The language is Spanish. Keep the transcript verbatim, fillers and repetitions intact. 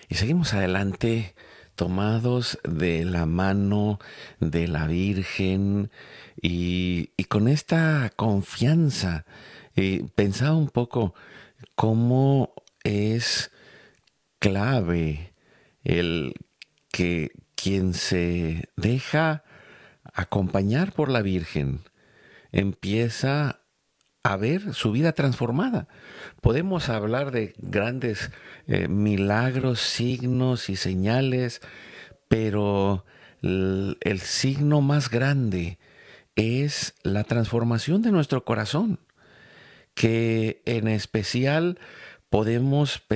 Y seguimos adelante tomados de la mano de la Virgen y, y con esta confianza. Eh, pensaba un poco cómo es clave el que quien se deja acompañar por la Virgen empieza a ver su vida transformada. Podemos hablar de grandes eh, milagros, signos y señales, pero el, el signo más grande es la transformación de nuestro corazón, que en especial podemos